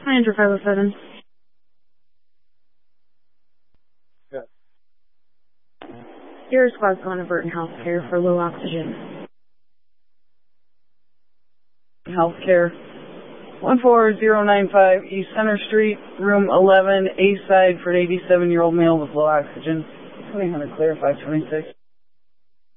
Manager 507. Good. Your squad's going to Burton Healthcare for low oxygen. Healthcare. 14095 East Center Street, room 11, A side for an 87-year-old male with low oxygen. 2000 clear, 526.